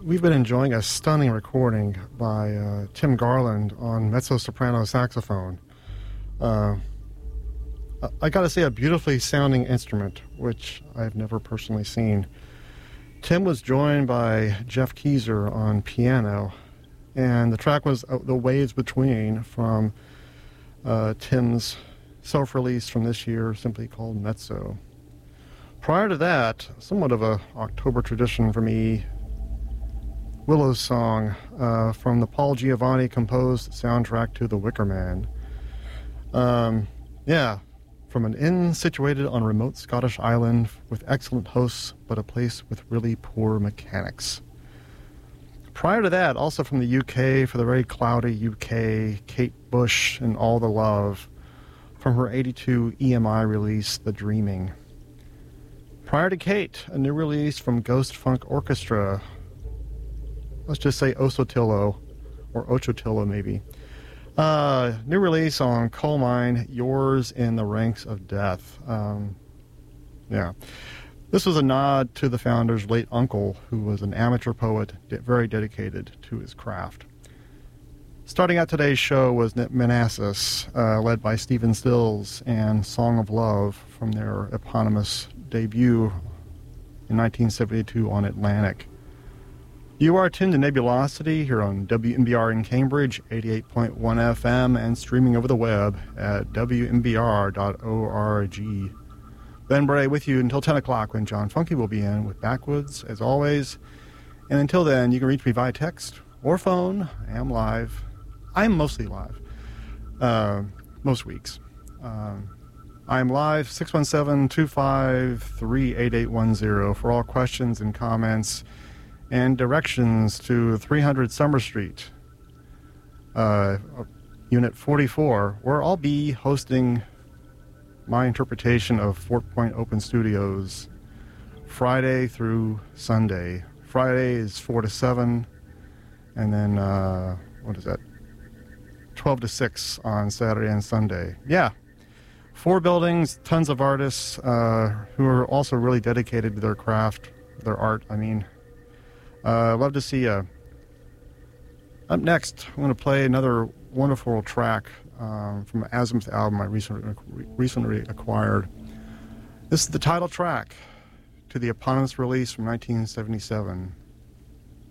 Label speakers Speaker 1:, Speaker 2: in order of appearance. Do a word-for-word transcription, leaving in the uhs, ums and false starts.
Speaker 1: we've been enjoying a stunning recording by uh, Tim Garland on mezzo-soprano saxophone. Uh, I gotta say, a beautifully sounding instrument, which I've never personally seen. Tim was joined by Jeff Keyser on piano, and the track was uh, The Waves Between from uh, Tim's self-release from this year, simply called Mezzo. Prior to that, somewhat of a October tradition for me, Willow's Song uh, from the Paul Giovanni composed soundtrack to The Wicker Man. Um, yeah, from an inn situated on a remote Scottish island with excellent hosts, but a place with really poor mechanics. Prior to that, also from the U K, for the very cloudy U K, Kate Bush and All the Love, from her eighty-two E M I release, The Dreaming. Prior to Kate, a new release from Ghost Funk Orchestra, let's just say Osotillo, or Ochotillo maybe. Uh, new release on Coal Mine, Yours in the Ranks of Death. Um, yeah. This was a nod to the founder's late uncle, who was an amateur poet, de- very dedicated to his craft. Starting out today's show was Manassas, uh, led by Stephen Stills, and Song of Love from their eponymous debut in nineteen seventy-two on Atlantic. You are tuned to Nebulosity here on W M B R in Cambridge, eighty-eight point one F M, and streaming over the web at W M B R dot org. Ben Bray with you until ten o'clock, when John Funky will be in with Backwoods, as always. And until then, you can reach me via text or phone. I am live. I'm mostly live. Uh, most weeks. Um, I am live, six one seven, two five three, eight eight one zero, for all questions and comments and directions to three hundred Summer Street, uh, Unit forty-four, where I'll be hosting my interpretation of Fort Point Open Studios Friday through Sunday. Friday is four to seven, and then, uh, what is that, twelve to six on Saturday and Sunday. Yeah, four buildings, tons of artists uh, who are also really dedicated to their craft, their art, I mean. Uh, love to see you. Up next, I'm going to play another wonderful track um, from an Azimuth album I recently, recently acquired. This is the title track to the eponymous release from nineteen seventy-seven.